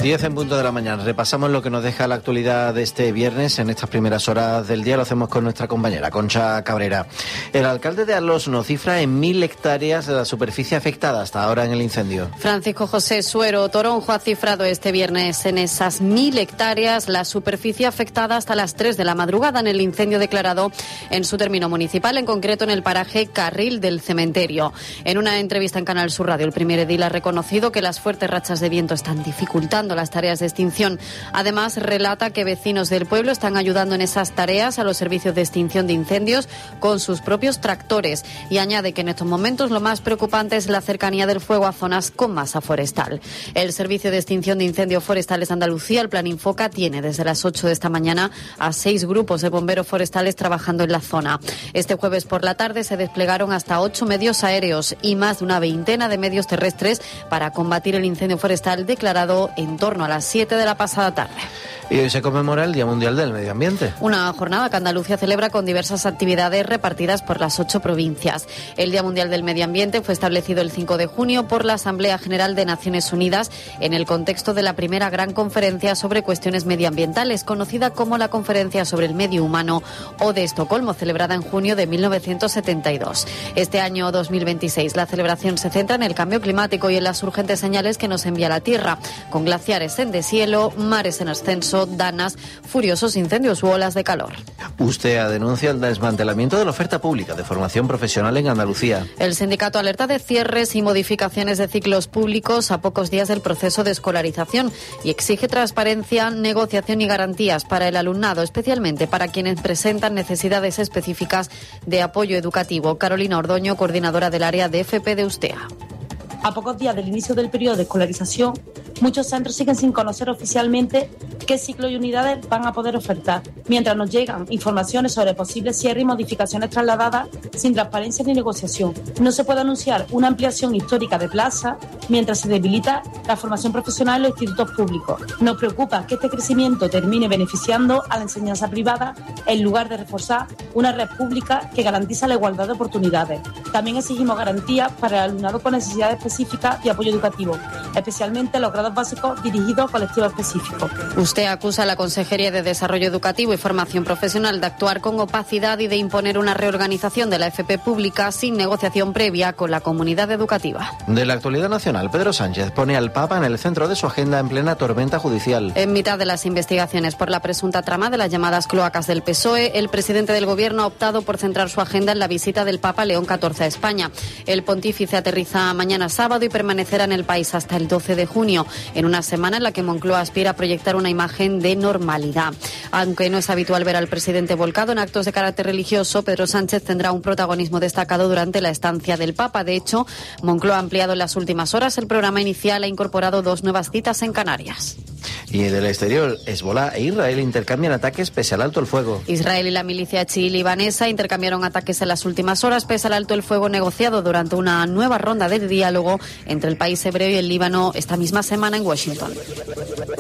10 en punto de la mañana. Repasamos lo que nos deja la actualidad de este viernes en estas primeras horas del día. Lo hacemos con nuestra compañera Concha Cabrera. El alcalde de Arlos nos cifra en 1.000 hectáreas de la superficie afectada hasta ahora en el incendio. Francisco José Suero Toronjo ha cifrado este viernes en esas 1.000 hectáreas la superficie afectada hasta las 3 de la madrugada en el incendio declarado en su término municipal, en concreto en el paraje Carril del Cementerio. En una entrevista en Canal Sur Radio, el primer edil ha reconocido que las fuertes rachas de viento están dificultando las tareas de extinción. Además, relata que vecinos del pueblo están ayudando en esas tareas a los servicios de extinción de incendios con sus propios tractores, y añade que en estos momentos lo más preocupante es la cercanía del fuego a zonas con masa forestal. El Servicio de Extinción de Incendios Forestales de Andalucía, el Plan Infoca, tiene desde las 8 de esta mañana a 6 grupos de bomberos forestales trabajando en la zona. Este jueves por la tarde se desplegaron hasta 8 medios aéreos y más de una veintena de medios terrestres para combatir el incendio forestal declarado en torno a las 7 de la pasada tarde. Y hoy se conmemora el Día Mundial del Medio Ambiente. Una jornada que Andalucía celebra con diversas actividades repartidas por las 8 provincias. El Día Mundial del Medio Ambiente fue establecido el 5 de junio por la Asamblea General de Naciones Unidas en el contexto de la primera gran conferencia sobre cuestiones medioambientales, conocida como la Conferencia sobre el Medio Humano o de Estocolmo, celebrada en junio de 1972. Este año 2026 la celebración se centra en el cambio climático y en las urgentes señales que nos envía la Tierra, con glaciares en deshielo, mares en ascenso, danas, furiosos incendios u olas de calor. USTEA denuncia el desmantelamiento de la oferta pública de formación profesional en Andalucía. El sindicato alerta de cierres y modificaciones de ciclos públicos a pocos días del proceso de escolarización y exige transparencia, negociación y garantías para el alumnado, especialmente para quienes presentan necesidades específicas de apoyo educativo. Carolina Ordoño, coordinadora del área de FP de USTEA. A pocos días del inicio del periodo de escolarización, muchos centros siguen sin conocer oficialmente qué ciclos y unidades van a poder ofertar, mientras nos llegan informaciones sobre posibles cierres y modificaciones trasladadas sin transparencia ni negociación. No se puede anunciar una ampliación histórica de plazas mientras se debilita la formación profesional en los institutos públicos. Nos preocupa que este crecimiento termine beneficiando a la enseñanza privada en lugar de reforzar una red pública que garantiza la igualdad de oportunidades. También exigimos garantías para el alumnado con necesidades específicas de apoyo educativo, especialmente los grados básicos dirigidos a colectivos específicos. Usted acusa a la Consejería de Desarrollo Educativo y Formación Profesional de actuar con opacidad y de imponer una reorganización de la FP pública sin negociación previa con la comunidad educativa. De la actualidad nacional, Pedro Sánchez pone al Papa en el centro de su agenda en plena tormenta judicial. En mitad de las investigaciones por la presunta trama de las llamadas cloacas del PSOE, el presidente del Gobierno ha optado por centrar su agenda en la visita del Papa León XIV a España. El pontífice aterriza mañana sábado y permanecerá en el país hasta el 12 de junio, en una semana en la que Moncloa aspira a proyectar una imagen de normalidad. Aunque no es habitual ver al presidente volcado en actos de carácter religioso, Pedro Sánchez tendrá un protagonismo destacado durante la estancia del Papa. De hecho, Moncloa ha ampliado en las últimas horas el programa inicial, ha incorporado 2 nuevas citas en Canarias. Y del exterior, Hezbolá e Israel intercambian ataques pese al alto el fuego. Israel y la milicia chií libanesa intercambiaron ataques en las últimas horas pese al alto el fuego negociado durante una nueva ronda de diálogo entre el país hebreo y el Líbano esta misma semana en Washington.